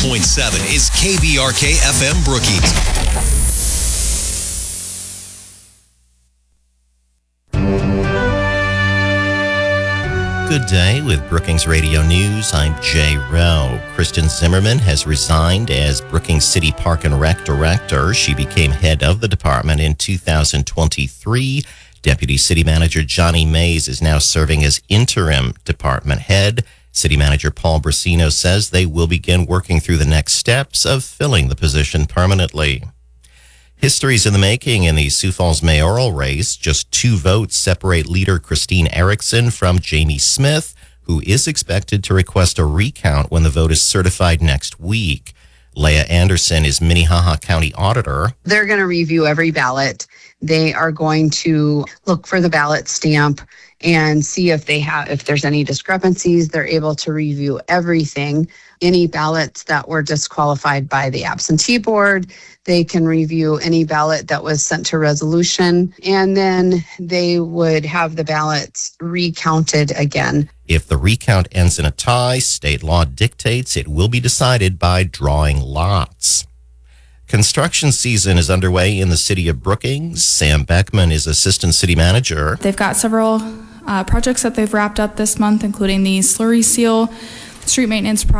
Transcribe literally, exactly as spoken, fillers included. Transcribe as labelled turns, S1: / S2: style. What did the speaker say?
S1: point seven is K B R K F M Brookings.
S2: Good day with Brookings Radio News. I'm Jay Rowe. Kristen Zimmerman has resigned as Brookings City Park and Rec Director. She became head of the department in two thousand twenty-three. Deputy City Manager Johnny Mays is now serving as interim department head. City Manager Paul Brasino says they will begin working through the next steps of filling the position permanently. History's in the making in the Sioux Falls mayoral race. Just two votes separate leader Christine Erickson from Jamie Smith, who is expected to request a recount when the vote is certified next week. Leah Anderson is Minnehaha County Auditor.
S3: They're going to review every ballot. They are going to look for the ballot stamp and see if they have, if there's any discrepancies. They're able to review everything. Any ballots that were disqualified by the absentee board, they can review any ballot that was sent to resolution, and then they would have the ballots recounted again.
S2: If the recount ends in a tie, state law dictates it will be decided by drawing lots. Construction season is underway in the city of Brookings. Sam Beckman is assistant city manager.
S4: They've got several uh, projects that they've wrapped up this month, including the slurry seal, street maintenance project.